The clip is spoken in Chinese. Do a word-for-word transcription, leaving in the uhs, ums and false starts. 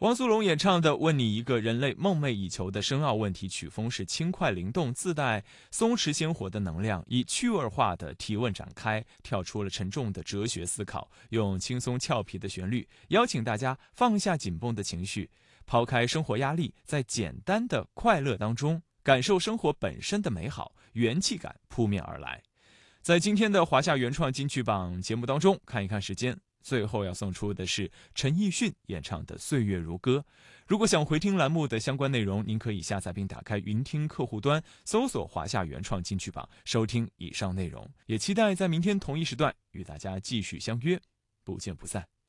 汪苏泷演唱的《问你一个人类梦寐以求的深奥问题》曲风是轻快灵动，自带松弛鲜活的能量，以趣味化的提问展开，跳出了沉重的哲学思考，用轻松俏皮的旋律邀请大家放下紧绷的情绪，抛开生活压力，在简单的快乐当中感受生活本身的美好，元气感扑面而来。在今天的华夏原创金曲榜节目当中，看一看时间，最后要送出的是陈奕迅演唱的《岁月如歌》。如果想回听栏目的相关内容，您可以下载并打开云听客户端，搜索华夏原创金曲榜，收听以上内容。也期待在明天同一时段与大家继续相约，不见不散。